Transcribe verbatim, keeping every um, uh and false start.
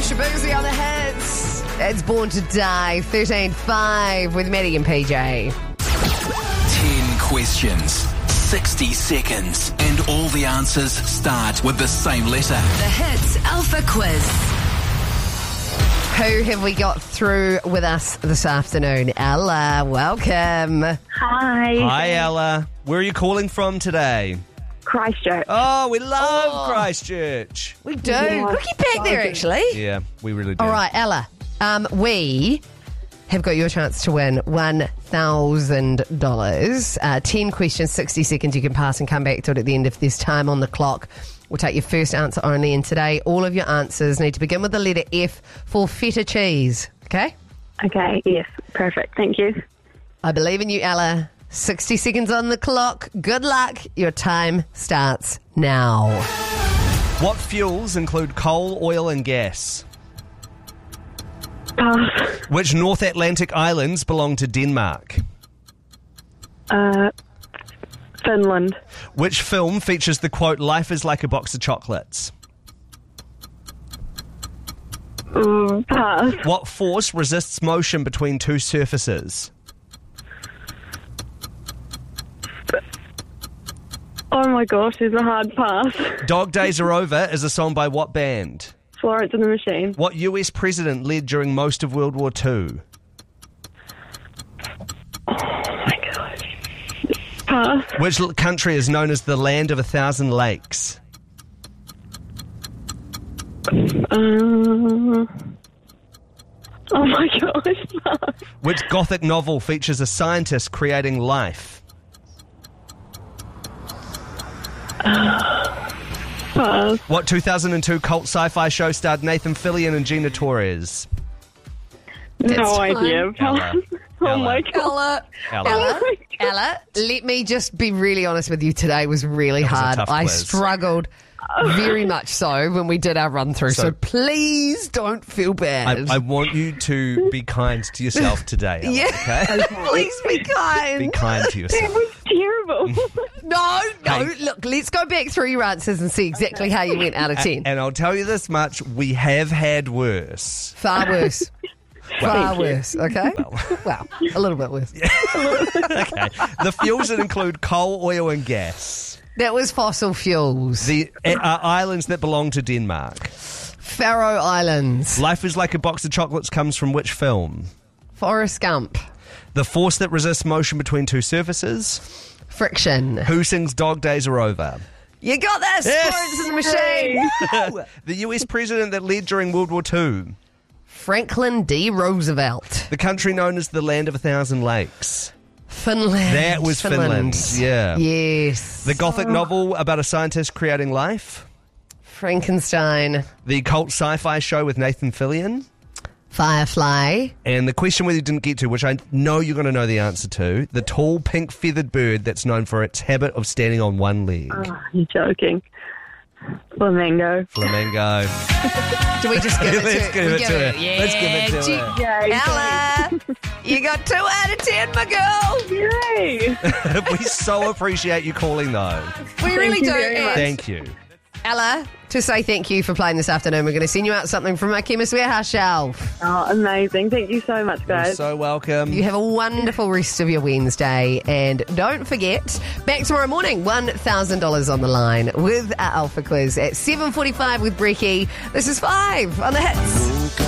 Shabuzi on the hits. It's Born to Die, thirteen five with Maddie and P J. Ten questions, sixty seconds, and all the answers start with the same letter. The Hits Alpha Quiz. Who have we got through with us this afternoon? Ella, welcome. Hi. Hi, Ella. Where are you calling from today? Christchurch. Oh, we love Oh. Christchurch. We do. Yeah, Cookie back there, exciting. actually. Yeah, we really do. All right, Ella. Um, we have got your chance to win one thousand dollars. Uh, ten questions, sixty seconds. You can pass and come back to it at the end if there's time on the clock. We'll take your first answer only. And today, all of your answers need to begin with the letter F for feta cheese. Okay? Okay, yes, perfect. Thank you. I believe in you, Ella. sixty seconds on the clock. Good luck. Your time starts now. What fuels include coal, oil, and gas? Pass. Which North Atlantic islands belong to Denmark? Uh, Finland. Which film features the quote, "Life is like a box of chocolates"? Mm, pass. What force resists motion between two surfaces? Oh my gosh, it's a hard pass. Dog Days Are Over is a song by what band? Florence and the Machine. What U S president led during most of World War Two? Oh my gosh. Pass. Which l- country is known as the land of a thousand lakes? Uh, oh my gosh, pass. Which Gothic novel features a scientist creating life? Pass. What two thousand two cult sci-fi show starred Nathan Fillion and Gina Torres? No It's idea. Ella. Pass. Oh Ella. my god. Ella. Ella. Ella. Ella, let me just be really honest with you. Today was really was a hard. tough I quiz. struggled very much so when we did our run through. So, So- please don't feel bad. I, I want you to be kind to yourself today, Ella, yeah, okay? please be kind. Be kind to That yourself. was terrible. No, no. Hey. Look, let's go back through your answers and see exactly how you went out of ten. And I'll tell you this much, we have had worse. Far worse. Far Thank you. worse. Okay. Well, a little bit worse. Okay. The fuels that include coal, oil, and gas. That was fossil fuels. The uh, uh, islands that belong to Denmark. Faroe Islands. Life is like a box of chocolates comes from which film? Forrest Gump. The force that resists motion between two surfaces. Friction. Who sings Dog Days Are Over? You got this. Yes. Florence and the Machine. Woo. The U S president that led during World War Two. Franklin D. Roosevelt. The country known as the land of a thousand lakes. Finland. That was Finland, yeah. Yes. The Gothic novel about a scientist creating life. Frankenstein. The cult sci-fi show with Nathan Fillion. Firefly. And the question we didn't get to, which I know you're going to know the answer to, the tall pink feathered bird that's known for its habit of standing on one leg. Oh, you're joking. Flamingo. Flamingo. Do we just give it Let's to give we it to her. Yeah. Let's give it to Gee- her. Yay. Ella, you got two out of ten, my girl. Yay. We so appreciate you calling, though. We really you do. very And much. Thank you. Ella, to say thank you for playing this afternoon, we're going to send you out something from our Chemist Warehouse shelf. Oh, amazing. Thank you so much, You're guys. so welcome. You have a wonderful rest of your Wednesday. And don't forget, back tomorrow morning, one thousand dollars on the line with our Alpha Quiz at seven forty-five with Brecky. This is five on the Hits.